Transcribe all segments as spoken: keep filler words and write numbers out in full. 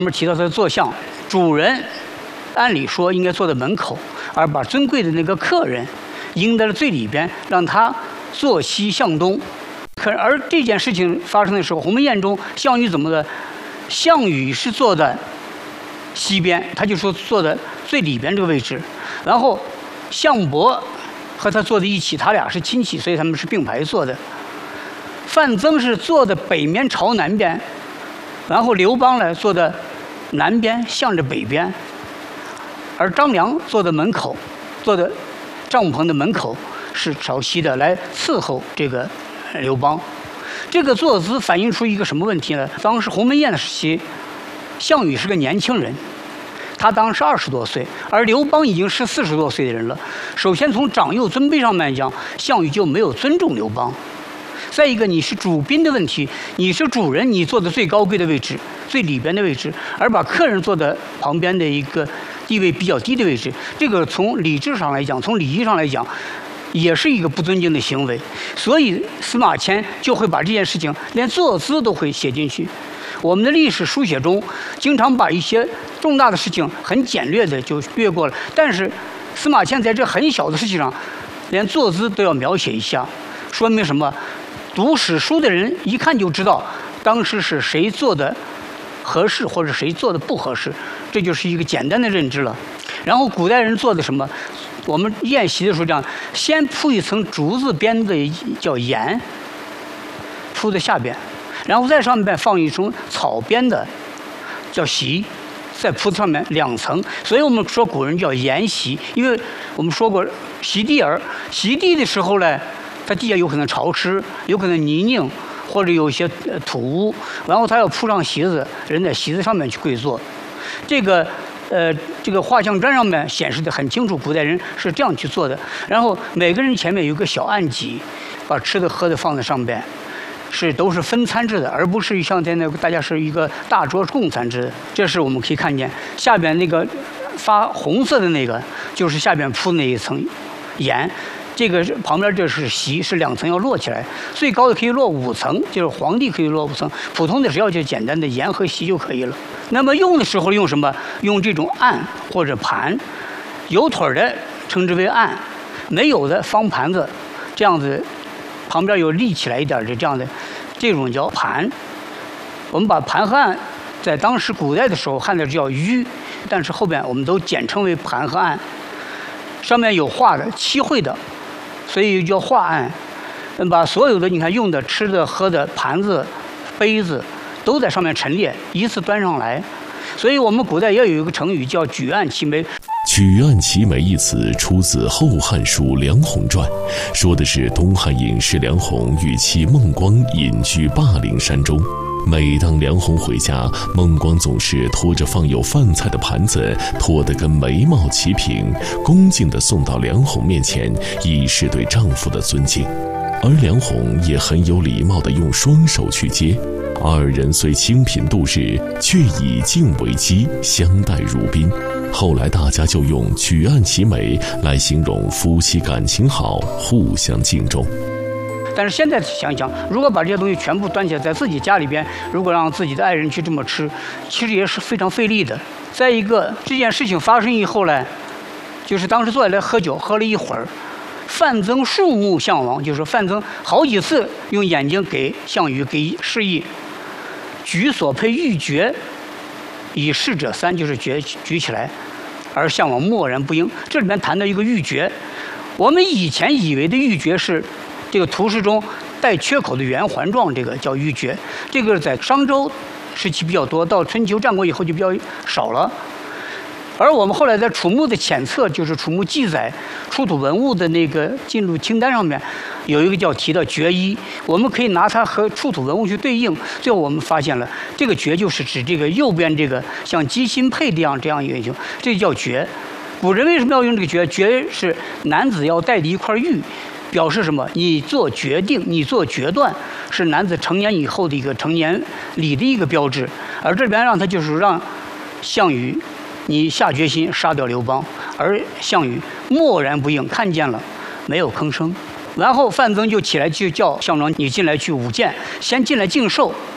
我们提到他的坐像，主人按理说应该坐在门口，而把尊贵的那个客人迎在了最里边，让他坐西向东。可而这件事情发生的时候，鸿门宴中项羽怎么的？项羽是坐在西边，他就说坐在最里边这个位置，然后项伯和他坐在一起，他俩是亲戚，所以他们是并排坐的。范增是坐在北面朝南边，然后刘邦呢坐在南边向着北边，而张良坐在门口，坐在帐篷的门口是朝西的，来伺候这个刘邦。这个坐姿反映出一个什么问题呢？当时鸿门宴的时期，项羽是个年轻人，他当时二十多岁，而刘邦已经是四十多岁的人了。首先从长幼尊卑上面讲，项羽就没有尊重刘邦。再一个，你是主宾的问题，你是主人，你坐在最高贵的位置、最里边的位置，而把客人坐在旁边的一个地位比较低的位置，这个从理智上来讲，从礼仪上来讲，也是一个不尊敬的行为。所以司马迁就会把这件事情连坐姿都会写进去。我们的历史书写中经常把一些重大的事情很简略的就略过了，但是司马迁在这很小的事情上连坐姿都要描写一下，说明什么？读史书的人一看就知道当时是谁做的合适或者谁做的不合适，这就是一个简单的认知了。然后古代人做的什么？我们宴席的时候这样，先铺一层竹子编的叫盐，铺在下边，然后在上面放一层草编的叫席，再铺在上面两层。所以我们说古人叫盐席，因为我们说过席地而席地的时候呢，它地下有可能潮湿，有可能泥泞，或者有一些土污，然后它要铺上席子，人在席子上面去跪坐。这个呃，这个画像砖上面显示的很清楚，古代人是这样去做的。然后每个人前面有个小案几，把吃的喝的放在上边，是都是分餐制的，而不是像现在大家是一个大桌共餐制的。这是我们可以看见下边那个发红色的那个，就是下边铺那一层盐。这个旁边这是席，是两层要摞起来，最高的可以摞五层，就是皇帝可以摞五层，普通的只要就简单的盐和席就可以了。那么用的时候用什么？用这种案或者盘，有腿的称之为案，没有的方盘子，这样子旁边有立起来一点的这样的，这种叫盘。我们把盘和案在当时古代的时候汉字叫盂，但是后边我们都简称为盘和案。上面有画的漆绘的，所以叫画案。把所有的你看用的、吃的、喝的盘子、杯子都在上面陈列，依次端上来。所以我们古代也有一个成语叫举案齐眉。 举案齐眉一词出自《后汉书·梁鸿传》，说的是东汉隐士梁鸿与妻孟光隐居霸陵山中。每当梁鸿回家，孟光总是拖着放有饭菜的盘子，拖得跟眉毛齐平，恭敬地送到梁鸿面前，以示对丈夫的尊敬。而梁鸿也很有礼貌地用双手去接。二人虽清贫度日，却以敬为基，相待如宾。后来大家就用举案齐眉来形容夫妻感情好，互相敬重。 但是现在想一想，如果把这些东西全部端起来，在自己家里边，如果让自己的爱人去这么吃，其实也是非常费力的。再一个，这件事情发生以后呢，就是当时坐下来喝酒，喝了一会儿，范增数目项王，就是范增好几次用眼睛给项羽给示意，举所佩玉珏，以示者三，就是举举起来，而项王默然不应。这里面谈到一个玉珏，我们以前以为的玉珏是这个图示中带缺口的圆环状，这个叫玉珏。这个在商周时期比较多，到春秋战国以后就比较少了。而我们后来在楚墓的前册，就是楚墓记载出土文物的那个进入清单上面，有一个叫提到珏衣，我们可以拿它和出土文物去对应。最后我们发现了，这个珏就是指这个右边这个像鸡心佩这样这样一个原型，这叫珏。古人为什么要用这个珏？珏是男子要带的一块玉。表示什么？你做决定，你做决断，是男子成年以后的一个成年礼的一个标志。而这边让他就是让项羽，你下决心杀掉刘邦，而项羽默然不应，看见了没有吭声。然后范增就起来去叫项庄，你进来去舞剑，先进来敬寿，给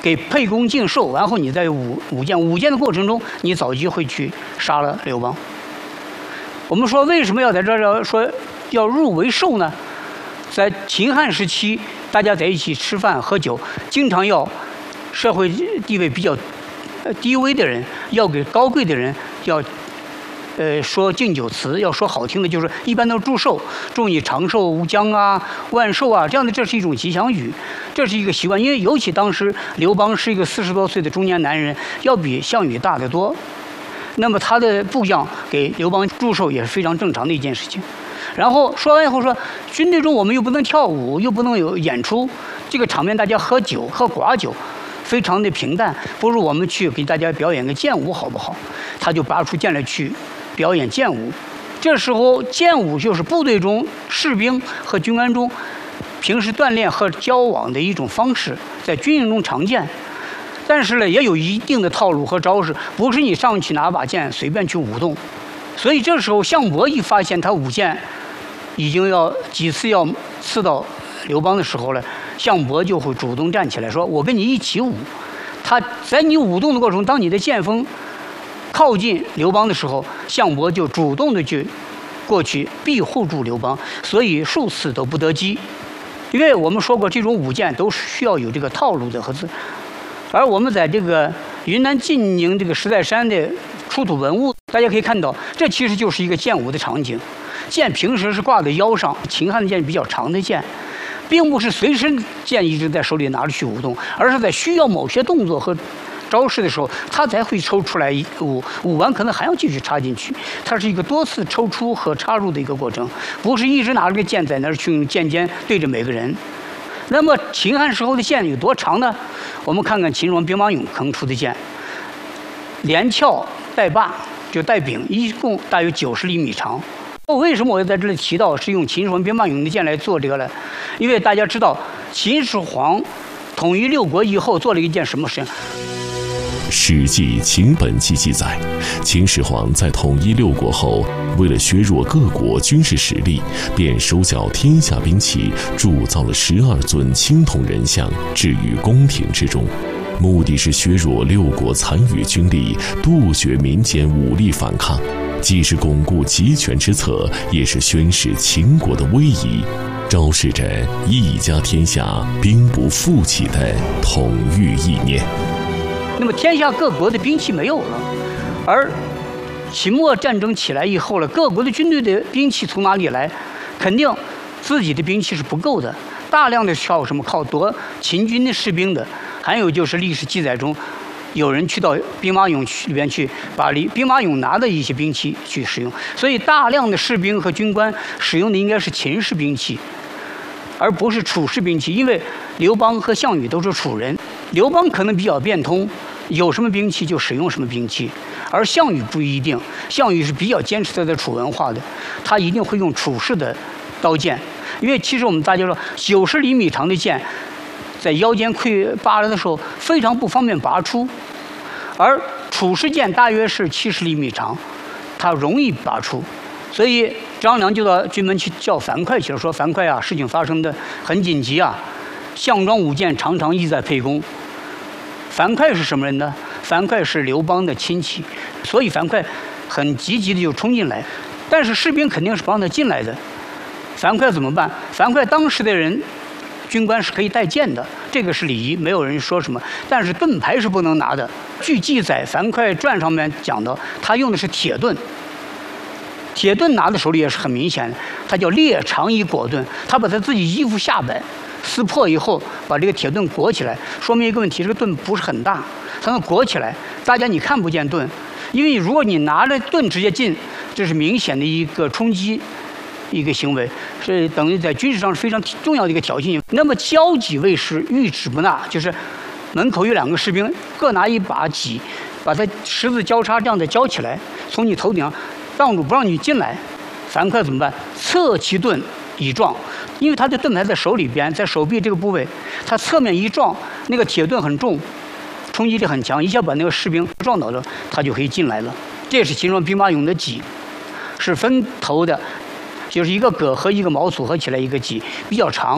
给沛公敬寿，然后你在舞舞剑，舞剑的过程中，你早就会去杀了刘邦。我们说为什么要在这儿说要入为寿呢？在秦汉时期，大家在一起吃饭喝酒，经常要社会地位比较低微的人要给高贵的人要。呃，说敬酒词，要说好听的，就是一般都是祝寿，祝你长寿无疆啊，万寿啊，这样的，这是一种吉祥语，这是一个习惯。因为尤其当时刘邦是一个四十多岁的中年男人，要比项羽大得多，那么他的部将给刘邦祝寿也是非常正常的一件事情。然后说完以后说，军队中我们又不能跳舞，又不能有演出，这个场面大家喝酒喝寡酒。非常的平淡，不如我们去给大家表演个剑舞好不好？他就拔出剑来去表演剑舞。这时候剑舞就是部队中士兵和军官中平时锻炼和交往的一种方式，在军营中常见。但是呢，也有一定的套路和招式，不是你上去拿把剑随便去舞动。所以这时候项伯一发现他舞剑已经要几次要刺到刘邦的时候了，项伯就会主动站起来说：“我跟你一起舞。”他在你舞动的过程中，当你的剑锋靠近刘邦的时候，项伯就主动的去过去庇护住刘邦，所以数次都不得击。因为我们说过，这种舞剑都是需要有这个套路的和字。而我们在这个云南晋宁这个石在山的出土文物，大家可以看到，这其实就是一个剑舞的场景。剑平时是挂在腰上，秦汉的剑比较长的剑。并不是随身剑一直在手里拿着去舞动，而是在需要某些动作和招式的时候，他才会抽出来舞，舞完可能还要继续插进去。它是一个多次抽出和插入的一个过程，不是一直拿着个剑在那儿去用剑尖对着每个人。那么秦汉时候的剑有多长呢？我们看看秦始皇兵马俑坑出的剑，连鞘带把就带柄，一共大约九十厘米长。为什么我要在这里提到是用秦始皇兵马俑的剑来做这个呢？因为大家知道，秦始皇统一六国以后做了一件什么事情？《 史记·秦本纪》记载，秦始皇在统一六国后，为了削弱各国军事实力，便收缴天下兵器，铸造了十二尊青铜人像，置于宫廷之中。目的是削弱六国残余军力，杜绝民间武力反抗。既是巩固集权之策，也是宣示秦国的威仪，昭示着一家天下兵不负起的统御意念。 那么天下各国的兵器没有了，而秦末战争起来以后了，各国的军队的兵器从哪里来？肯定自己的兵器是不够的，大量的靠什么？靠夺秦军的士兵的，还有就是历史记载中。有人去到兵马俑里边去，把兵马俑拿的一些兵器去使用，所以大量的士兵和军官使用的应该是秦式兵器，而不是楚式兵器。因为刘邦和项羽都是楚人，刘邦可能比较变通，有什么兵器就使用什么兵器，而项羽不一定。项羽是比较坚持他的楚文化的，他一定会用楚式的刀剑。因为其实我们大家说，九十厘米长的剑。在腰间溃拔了的时候，非常不方便拔出，而楚式剑大约是七十厘米长，它容易拔出，所以张良就到军门去叫樊哙去了，说：“樊哙啊，事情发生的很紧急啊，项庄舞剑常常意在沛公。”樊哙是什么人呢？樊哙是刘邦的亲戚，所以樊哙很积极的就冲进来，但是士兵肯定是帮他进来的。樊哙怎么办？樊哙当时的人。军官是可以带剑的，这个是礼仪，没有人说什么。但是盾牌是不能拿的。据记载，《樊哙传》上面讲到，他用的是铁盾。铁盾拿在手里也是很明显的，他叫裂肠以裹盾。他把他自己衣服下摆撕破以后，把这个铁盾裹起来，说明一个问题：这个盾不是很大，它能裹起来，大家你看不见盾，因为如果你拿着盾直接进，这是明显的一个冲击。一个行为是等于在军事上是非常重要的一个挑衅。那么交戟卫士，御指不纳，就是门口有两个士兵各拿一把戟，把它十字交叉这样的交起来，从你头顶上挡住不让你进来。樊哙怎么办？侧其盾以撞，因为他的盾牌在手里边，在手臂这个部位，他侧面一撞，那个铁盾很重，冲击力很强，一下把那个士兵撞倒了，他就可以进来了。这是秦始皇兵马俑的戟，是分头的。就是一个戈和一个矛组合起来一个戟，比较长，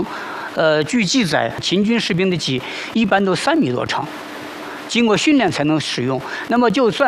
呃，据记载，秦军士兵的戟一般都三米多长，经过训练才能使用。那么就算